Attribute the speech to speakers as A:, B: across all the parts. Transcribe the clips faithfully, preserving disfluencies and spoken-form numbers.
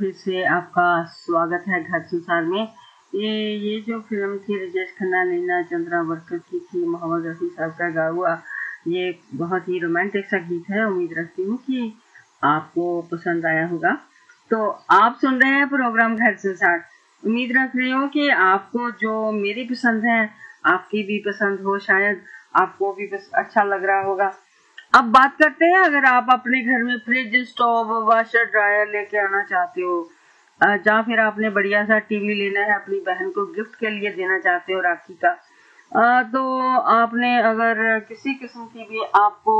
A: फिर से आपका स्वागत है घर संसार में। ये ये जो फिल्म थी राजेश खन्ना, नीना चंद्रावरकर की थी, मोहम्मद रफ़ी साहब का गाया हुआ, ये बहुत ही रोमांटिक सा गीत है। उम्मीद रखती हूँ कि आपको पसंद आया होगा। तो आप सुन रहे हैं प्रोग्राम घर संसार। उम्मीद रख रही हूँ कि आपको जो मेरी पसंद है आपकी भी पसंद हो, शायद आपको भी अच्छा लग रहा होगा। अब बात करते हैं, अगर आप अपने घर में फ्रिज, स्टोव, वाशर, ड्रायर लेके आना चाहते हो, या फिर आपने बढ़िया सा टीवी लेना है, अपनी बहन को गिफ्ट के लिए देना चाहते हो राखी का, आ, तो आपने अगर किसी किस्म की भी आपको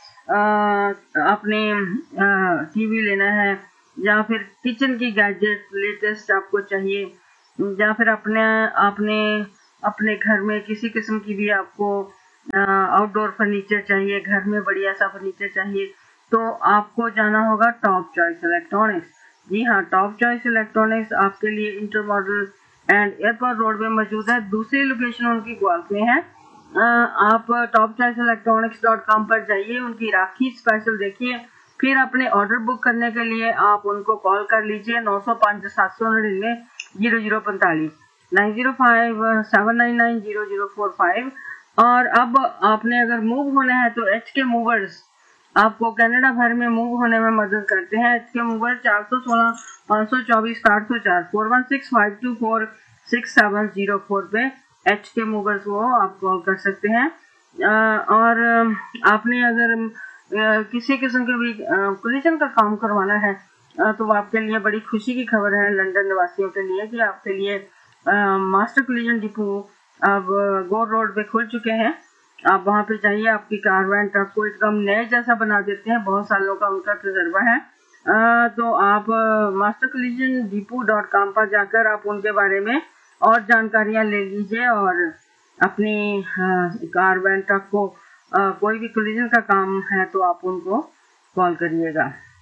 A: अपने टीवी लेना है, या फिर किचन की गैजेट लेटेस्ट आपको चाहिए, या फिर अपने आपने अपने घर में किसी किस्म की भी आपको आउटडोर फर्नीचर चाहिए, घर में बढ़िया सा फर्नीचर चाहिए, तो आपको जाना होगा टॉप चॉइस इलेक्ट्रॉनिक्स। जी हाँ, टॉप चॉइस इलेक्ट्रॉनिक्स आपके लिए inter model and airport road में मौजूद है। दूसरी लोकेशन उनकी ग्वाल्फ में है। आप top choice electronics dot com पर जाइए, उनकी राखी स्पेशल देखिए, फिर अपने ऑर्डर बुक करने के लिए आप उनको कॉल कर लीजिए नौ सौ पाँच सात सौ नड़िन्वे जीरो जीरो पैंतालीस nine zero five seven nine nine zero zero four five. और अब आपने अगर मूव होना है तो एच के मूवर्स आपको कनाडा भर में मूव होने में मदद करते हैं। एच के मूवर चार सौ सोलह पाँच सौ चौबीस आठ सौ चार four one six five to four six seven zero four पे एच के मूवर्स वो आप कॉल कर सकते हैं। और आपने अगर किसी किस्म के भी कोलिजन का काम करवाना है तो आपके लिए बड़ी खुशी की खबर है लंदन निवासियों के लिए कि आपके लिए मास्टर कोलिजन डिपो अब गोर रोड पे खुल चुके हैं। आप वहां पे जाइए, आपकी कार वैन ट्रक को एकदम नए जैसा बना देते हैं। बहुत सालों का उनका तजर्बा है। आ, तो आप master collision depot dot com पर जाकर आप उनके बारे में और जानकारियां ले लीजिए और अपनी कार वैन ट्रक को आ, कोई भी कोलिजन का काम है तो आप उनको कॉल करिएगा।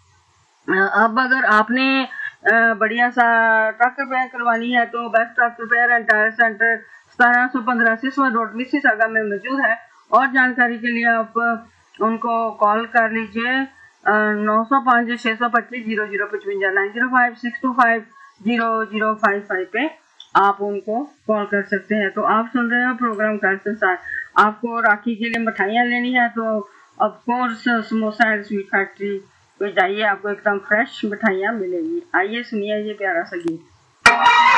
A: अब अगर आपने बढ़िया सा ट्रक रिपेयर करवानी है तो best truck repair and tyre centre सतारह सौ पंद्रह सिसवा रोड मिसिसागा में मौजूद है। और जानकारी के लिए आप उनको कॉल कर लीजिए नौ सौ पाँच छः सौ पच्चीस zero zero पचवंजा nine zero five six to five zero zero five five पे आप उनको कॉल कर सकते हैं। तो आप सुन रहे हो प्रोग्राम घर संसार। आपको राखी के लिए मिठाइयाँ लेनी है तो of course samosa and sweet factory तो जाइए, आपको एकदम फ्रेश मिठाइयाँ मिलेगी। आइए सुनिए ये प्यारा सा गीत।